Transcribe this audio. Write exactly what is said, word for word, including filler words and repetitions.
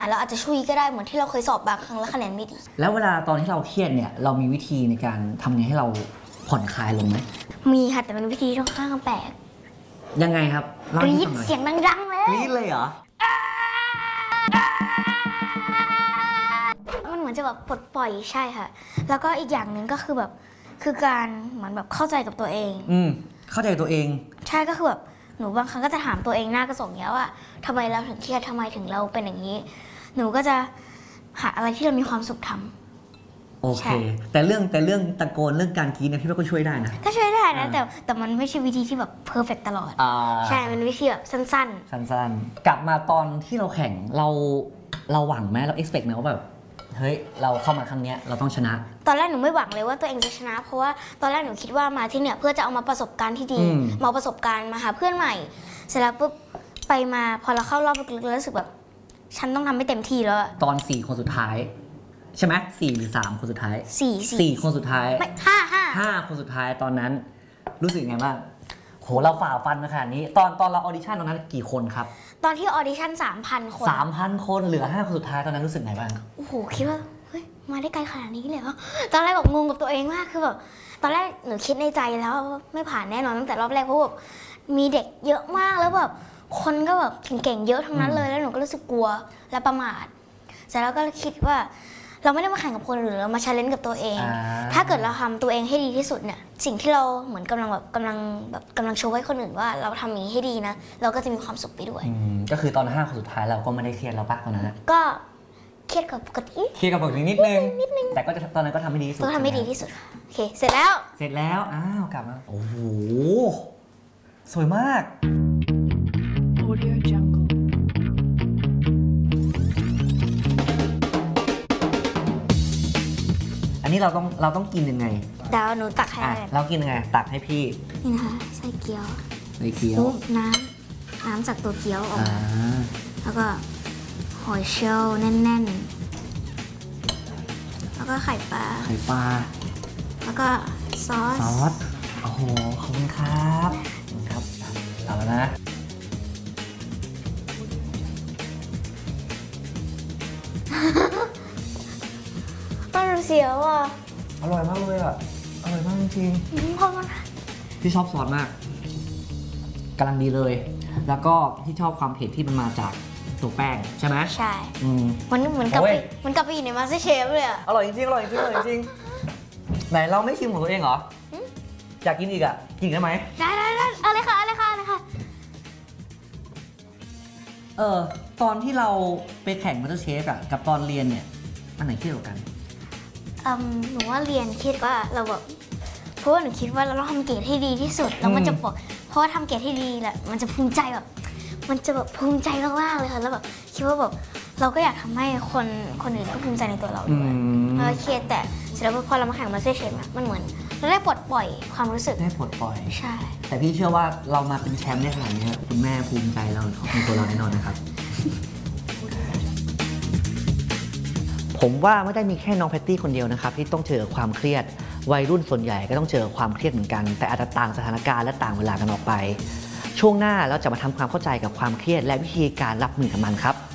เราอาจจะชุยก็ได้เหมือนที่เราเคยสอบบางครั้งแล้วคะแนนไม่ดีแล้วเวลาตอนที่เราเครียดเนี่ยเรามีวิธีในการทำไงให้เราผ่อนคลายลงไหมมีค่ะแต่เป็นวิธีที่ค่อนข้างแปลกยังไงครับกรี๊ดเสียงดังๆเลยกรี๊ดเลยเหรอมันเหมือนจะแบบปลดปล่อยใช่ค่ะแล้วก็อีกอย่างหนึ่งก็คือแบบคือการเหมือนแบบเข้าใจกับตัวเองอืมเข้าใจตัวเองใช่ก็คือแบบหนูบางครั้งก็จะถามตัวเองหน้ากระจกเนี้ยว่าทำไมเราถึงเครียดทำไมถึงเราเป็นอย่างนี้หนูก็จะหาอะไรที่เรามีความสุขทำโอเคแต่เรื่องแต่เรื่องตะโกนเรื่องการกรี๊ดเนี่ยพี่ว่าก็ช่วยได้นะก็ช่วยได้นะแต่แต่มันไม่ใช่วิธีที่แบบเพอร์เฟกต์ตลอดใช่มันวิธีแบบสั้นๆสั้นๆกลับมาตอนที่เราแข่งเราเราหวังไหมเรา expect ไหมว่าแบบเฮ้ยเราเข้ามาครั้งนี้เราต้องชนะตอนแรกหนูไม่หวังเลยว่าตัวเองจะชนะเพราะว่าตอนแรกหนูคิดว่ามาที่เนี่ยเพื่อจะเอามาประสบการณ์ที่ดีมาประสบการณ์มาหาเพื่อนใหม่เสร็จแล้วปุ๊บไปมาพอเราเข้ารอบลึกๆแล้วรู้สึกแบบฉันต้องทำให้เต็มที่แล้วตอนสี่คนสุดท้ายใช่ไหมสี่หรือสามคนสุดท้ายสี่สี่คนสุดท้ายไม่ห้าห้าห้าคนสุดท้ายตอนนั้นรู้สึกไงบ้างโหเราฝ่าฟันมาขนาดนี้ตอนตอนเราออดิชั่นตอนนั้นกี่คนครับตอนที่ออดิชั่นสามพันคนสามพันคนเหลือห้าคนสุดท้ายตอนนั้นรู้สึกไงบ้างโอ้โหคิดว่าเฮ้ยมาได้ไกลขนาดนี้เลยเหรอตอนแรกแบบงงกับตัวเองมากคือแบบตอนแรกหนูคิดในใจแล้วไม่ผ่านแน่นอนตั้งแต่รอบแรกเพราะแบบมีเด็กเยอะมากแล้วแบบคนก็แบบเก่งๆเยอะทั้งนั้นเลยแล้วหนูก็รู้สึกกลัวและประมาทเสร็จแล้วก็คิดว่าเราไม่ได้มาแข่งกับคนอื่นเรามาชาเลนจ์กับตัวเองถ้าเกิดเราทำตัวเองให้ดีที่สุดเนี่ยสิ่งที่เราเหมือนกำลังแบบกำลังแบบกำลังโชว์ให้คนอื่นว่าเราทำอย่างนี้ให้ดีนะเราก็จะมีความสุขไปด้วยก็คือตอนห้าคนสุดท้ายเราก็ไม่ได้เครียดแล้วปะตอนนั้นก็เครียดกับปกติเครียดกับปกตินิดนึงแต่ก็ตอนนั้นก็ทำให้ดีที่สุดก็ทำให้ดีที่สุดโอเคเสร็จแล้วเสร็จแล้วอ้าวกลับมาโอ้โหสวยมาก Audio Jungleอันนี้เราต้องเราต้องกินยังไงเดี๋ยวหนูตักให้เรากินยังไงตักให้พี่นี่นะคะใส่เกี๊ยวใส่เกี๊ยวน้ำน้ำจากตัวเกี๊ยวออกมาแล้วก็หอยเชลล์แน่นๆแล้วก็ไข่ปลาไข่ปลาแล้วก็ซอสซอสโอ้โหขอบคุณครับครับเอาแล้วนะมันเสียวอ่ะอร่อยมากเลยอ่ะอร่อยมากจริงๆพอมันพี่ชอบซอสมากกำลังดีเลยแล้วก็ที่ชอบความเผ็ดที่มันมาจากตัวแป้งใช่ไหมใช่มันเหมือนกับมันกับไปอยู่ในมาสเตอร์เชฟเลยอ่ะอร่อยจริงอร่อยจริงอร่อยจริงไหนเราไม่ชิมของตัวเองเหรออยากกินอีกอ่ะกินได้ไหมได้ได้ได้อะไรค่ะอะไรค่ะอะไรค่ะเออตอนที่เราไปแข่งมาสเตอร์เชฟอ่ะกับตอนเรียนเนี่ยอันไหนเครียดกว่ากันอืมหนูว่าเรียนคิดว่าเราแบบเพราะว่าหนูคิดว่าเราต้องทำเกรดให้ดีที่สุดแล้วมันจะบอกเพราะว่าทำเกรดให้ดีแหละมันจะภูมิใจแบบมันจะแบบภูมิใจมากๆเลยค่ะแล้วแบบคิดว่าแบบเราก็อยากทำให้คนคนอื่นก็ภูมิใจในตัวเราด้วยเราเครียดแต่เสร็จแล้วพอเรามาแข่งมาสเตอร์เชฟมันเหมือนเราได้ปลดปล่อยความรู้สึกได้ปลดปล่อยใช่แต่พี่เชื่อว่าเรามาเป็นแชมป์ได้ขนาดนี้คุณแม่ภูมิใจเราในตัวเราแน่นอนนะครับผมว่าไม่ได้มีแค่น้องแพตตี้คนเดียวนะครับที่ต้องเจอความเครียดวัยรุ่นส่วนใหญ่ก็ต้องเจอความเครียดเหมือนกันแต่อาจจะต่างสถานการณ์และต่างเวลากันออกไปช่วงหน้าเราจะมาทำความเข้าใจกับความเครียดและวิธีการรับมือกับมันครับ